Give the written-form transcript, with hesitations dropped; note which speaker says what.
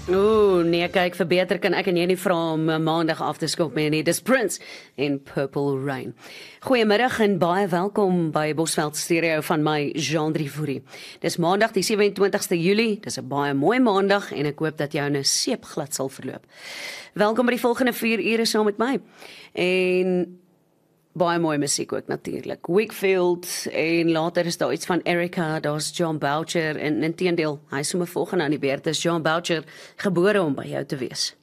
Speaker 1: Nee, kyk, vir beter kan ek en jy nie vra om maandag af te skop meer nie. Dis Prince en Purple Rain. Goeiemiddag en baie welkom by Bosveld Stereo van my Jean Drievoerie. Dis maandag die 27ste Julie, dis 'n baie mooi maandag en ek hoop dat jou 'n seepglad sal verloop. Welkom by die volgende 4 ure saam met my. En baie mooi musiek ook natuurlik. Wakefield en later is daar iets van Erica, daar's John Boucher en inteendeel, hy is sommer volgende aan die beurt, is John Boucher gebore om by jou te wees.